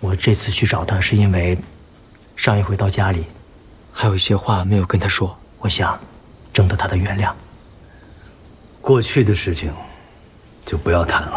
我这次去找他是因为上一回到家里， 还有一些话没有跟他说， 我想征得他的原谅。 过去的事情就不要谈了。